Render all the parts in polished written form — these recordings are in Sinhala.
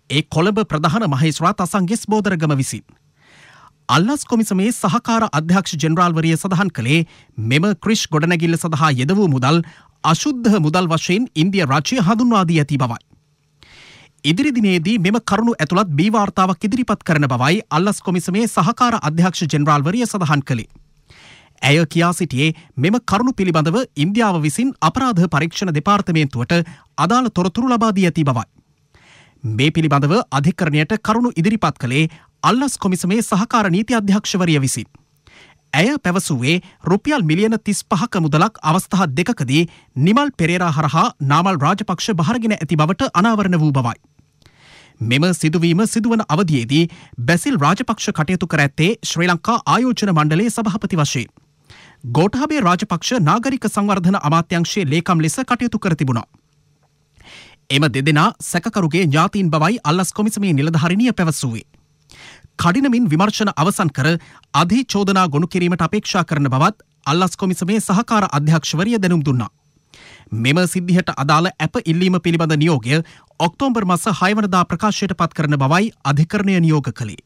ඒ කොළඹ ප්‍රධාන මහේස්ත්‍රාත් අසංගෙස් බෝදරගම විසින්. අල්ලස් කොමිසමේ සහකාර අධ්‍යක්ෂ ජෙනරාල්වරිය සඳහන් කළේ මෙම ක්‍රිෂ් ගොඩනැගිල්ල සඳහා යෙදවූ මුදල් අශුද්ධ මුදල් වශයෙන් ඉන්දිය රජය හඳුන්වා දී ඇති බවයි. ඉදිරි දිනේදී මෙම කරුණු ඇතුළත් බී වාර්තාවක් ඉදිරිපත් කරන බවයි අල්ලස් කොමිසමේ සහකාර අධ්‍යක්ෂ ජෙනරාල්වරිය සඳහන් කළේ. ඇය කියා සිටියේ මෙම කරුණු පිළිබඳව ඉන්දියාව විසින් අපරාධ පරීක්ෂණ දෙපාර්තමේන්තුවට අදාළ තොරතුරු ලබා දී ඇති බවයි. මේ පිළිබඳව අධිකරණයට කරුණු ඉදිරිපත් කළේ අල්ලස් කොමිසමේ සහකාර නීති අධ්‍යක්ෂවරිය විසින්. ඇය පැවසුවේ රුපියල් මිලියන 35ක මුදලක් අවස්ථා දෙකකදී නිමල් පෙරේරා හරහා නාමල් රාජපක්ෂ බහරගෙන ඇති බවට අනාවරණ වූ බවයි. මෙම සිදුවීම සිදුවන අවධියේදී බැසිල් රාජපක්ෂ කටයුතු කර ඇත්තේ ශ්‍රී ලංකා ආයෝජන මණ්ඩලයේ සභාපති වශයෙන්. ගෝඨාභය රාජපක්ෂ නාගරික සංවර්ධන අමාත්‍යාංශයේ ලේකම් ලෙස කටයුතු කර තිබුණා. එම දෙදෙනා සැකකරුගේ ඥාතීන් බවයි අල්ලස් කොමිසමේ නිලධාරිනිය පැවසුවේ. කඩිනමින් විමර්ශන අවසන් කර අධිචෝදනා ගොනු කිරීමට අපේක්ෂා කරන බවත් අල්ලස් කොමිසමේ සහකාර අධ්‍යක්ෂවරිය දැනුම් දුන්නා. මෙම සිද්ධියට අදාළ ඇප ඉල්ලීම පිළිබඳ නියෝගය ඔක්තෝබර් මාස 6 වනදා ප්‍රකාශයට පත් කරන බවයි අධිකරණය නියෝග කළේ.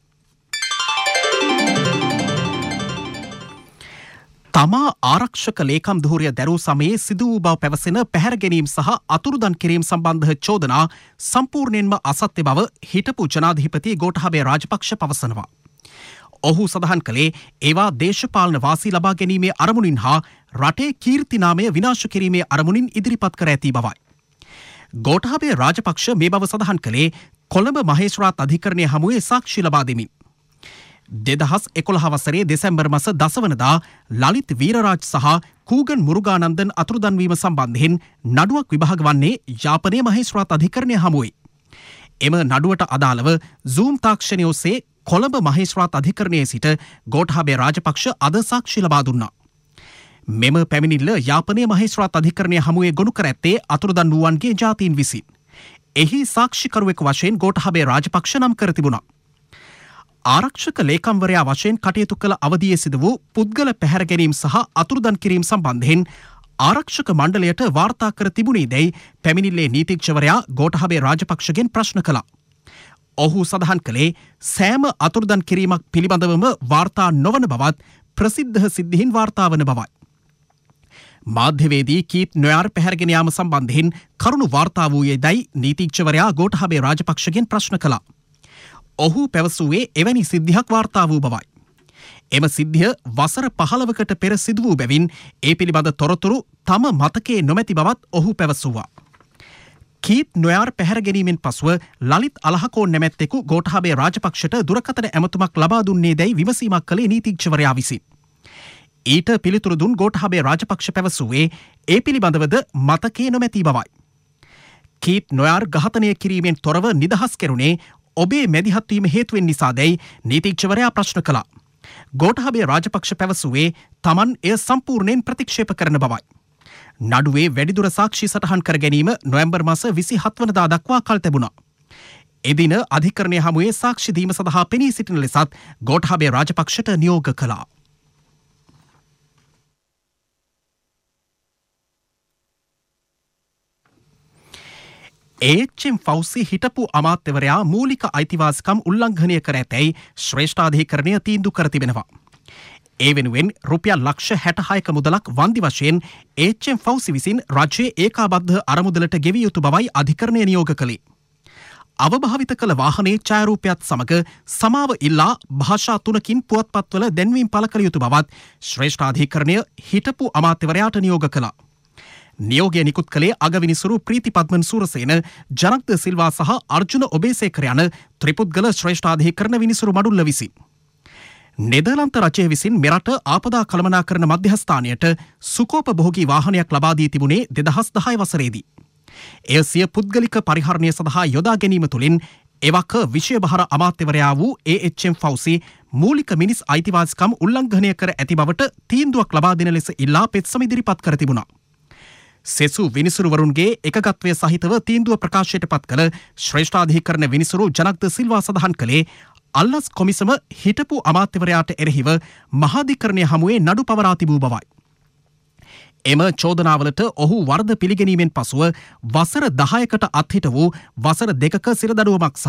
තමා ආරක්ෂක ලේකම් ධූරය දැරූ සමයේ සිදු වූ බව පැවසෙන පැහැර ගැනීම සහ අතුරුදන් කිරීම සම්බන්ධ චෝදනා සම්පූර්ණයෙන්ම අසත්‍ය බව හිටපු ජනාධිපති ගෝඨාභය රාජපක්ෂ පවසනවා. ඔහු සඳහන් කළේ ඒවා දේශපාලන වාසි ලබා ගැනීමේ අරමුණින් හා රටේ කීර්තිනාමය විනාශ කිරීමේ අරමුණින් ඉදිරිපත් කර ඇති බවයි. ගෝඨාභය රාජපක්ෂ මේ බව සඳහන් කළේ කොළඹ මහේස්ත්‍රාත් අධිකරණය හමුවේ සාක්ෂි ලබා දෙමින්. 2011 වසරේ දෙසැම්බර් මාස 10 වනදා ලලිත් වීරරාජ් සහ කූගන් මුරුගානන්දන් අතුරුදන්වීම සම්බන්ධයෙන් නඩුවක් විභාග වන්නේ යාපනයේ මහේස්ත්‍රාත් අධිකරණය හමුවේ. එම නඩුවට අදාළව Zoom තාක්ෂණය ඔස්සේ කොළඹ මහේස්ත්‍රාත් අධිකරණයේ සිට ගෝඨාභය රාජපක්ෂ අද සාක්ෂි ලබා දුන්නා. මෙම පැමිණිල්ල යාපනයේ මහේස්ත්‍රාත් අධිකරණය හමුවේ ගොනු කර ඇත්තේ අතුරුදන් වූවන්ගේ ඥාතීන් විසින්. එහි සාක්ෂිකරුවෙකු වශයෙන් ගෝඨාභය රාජපක්ෂ නම් කර තිබුණා. ආරක්ෂක ලේකම්වරයා වශයෙන් කටයුතු කළ අවධියේ සිදු වූ පුද්ගල පැහැර ගැනීම සහ අතුරුදන් කිරීම සම්බන්ධයෙන් ආරක්ෂක මණ්ඩලයට වාර්තා කර තිබුණේ දැයි පැමිණිල්ලේ නීතිඥවරයා ගෝඨාභය රාජපක්ෂගෙන් ප්‍රශ්න කළා. ඔහු සඳහන් කළේ සෑම අතුරුදන් කිරීමක් පිළිබඳවම වාර්තා නොවන බවත් ප්‍රසිද්ධ සිද්ධීන් වාර්තා වන බවයි. මාධ්‍යවේදී කීත් නොයාර් පැහැරගෙන යාම සම්බන්ධයෙන් කරුණු වාර්තා වූයේ දැයි නීතිඥවරයා ගෝඨාභය රාජපක්ෂගෙන් ප්‍රශ්න කළා. ඔහු පැවසුවේ එවැනි සිද්ධියක් වාර්තා වූ බවයි. එම සිද්ධිය වසර 15කට පෙර සිදු වූ බැවින් ඒ පිළිබඳ තොරතුරු තම මතකයේ නොමැති බවත් ඔහු පැවසුවා. කීත් නොයාර් පැහැර ගැනීමෙන් පසුව ලලිත් අලහකෝන් නැමැත්තෙකු ගෝඨාභය රාජපක්ෂට දුරකථන ඇමතුමක් ලබා දුන්නේ දැයි විමසීමක් කළේ නීතිඥවරයා විසින්. ඊට පිළිතුරු දුන් ගෝඨාභය රාජපක්ෂ පැවසුවේ ඒ පිළිබඳවද මතකයේ නොමැති බවයි. කීත් නොයාර් ඝාතනය කිරීමෙන් තොරව නිදහස් කෙරුණේ ඔබේ මැදිහත්වීම හේතුවෙන් නිසා දැයි නීතිඥවරයා ප්‍රශ්න කළා. ගෝඨාභය රාජපක්ෂ පැවසුවේ තමන් එය සම්පූර්ණයෙන් ප්‍රතික්ෂේප කරන බවයි. නඩුවේ වැඩිදුර සාක්ෂි සටහන් කර ගැනීම නොවැම්බර් මාස 27 වනදා දක්වා කල් තිබුණා. එදින අධිකරණය හමුවේ සාක්ෂි දීම සඳහා පෙනී සිටින ලෙසත් ගෝඨාභය රාජපක්ෂට නියෝග කළා. ඒඑච්.එම්. ෆෞසි හිටපු අමාත්‍යවරයා මූලික අයිතිවාසිකම් උල්ලංඝනය කර ඇතැයි ශ්‍රේෂ්ඨාධිකරණය තීන්දුව කර තිබෙනවා. ඒ වෙනුවෙන් රුපියල් ලක්ෂ 66ක මුදලක් වන්දි වශයෙන් ඒච්.එම්. ෆෞසි විසින් රජයේ ඒකාබද්ධ අරමුදලට ගෙවිය යුතු බවයි අධිකරණය නියෝග කළේ. අවභාවිත කළ වාහනයේ ඡායාරූපයත් සමග සමාව ඉල්ලා භාෂා 3කින් පුවත්පත්වල දැන්වීම් පළ කළ යුතු බවත් ශ්‍රේෂ්ඨාධිකරණය හිටපු අමාත්‍යවරයාට නියෝග කළා. නියෝගය නිකුත් කළේ අගවිනිසුරු ප්‍රීති පද්මන් සූරසේන, ජනක් ද සිල්වා සහ අර්ජුන ඔබේසේකර යන ත්‍රිපුද්ගල ශ්‍රේෂ්ඨාධිකරණ විනිසුරු මඩුල්ල විසින්. නෙදර්ලන්ත රජය විසින් මෙරට ආපදා කළමනාකරණ මධ්‍යස්ථානයට සුකෝපභෝගී වාහනයක් ලබා දී තිබුණේ 2010 වසරේදී. එය සිය පුද්ගලික පරිහරණය සඳහා යොදා ගැනීම තුළින් එවක විෂයබහර අමාත්‍යවරයා වූ ඒඑච්.එම්. ෆෞසි මූලික මිනිස් අයිතිවාසිකම් උල්ලංඝනය කර ඇති බවට තීන්දුවක් ලබා දෙන ලෙස ඉල්ලා පෙත්සම ඉදිරිපත් කර තිබුණා. සෙසු විනිසුරුවරුන්ගේ එකගත්වය සහිතව තීන්දුව ප්‍රකාශයට පත් කළ ශ්‍රේෂ්ඨාධිකරණ විනිසුරු ජනක් ද සිල්වා සඳහන් කළේ අල්ලස් කොමිසම හිටපු අමාත්‍යවරයාට එරෙහිව මහාධිකරණය හමුවේ නඩු පවරා තිබූ බවයි. එම චෝදනාවලට ඔහු වරද පිළිගැනීමෙන් පසුව වසර 10කට අත්හිට වූ වසර 2ක සිරදඩුවමක්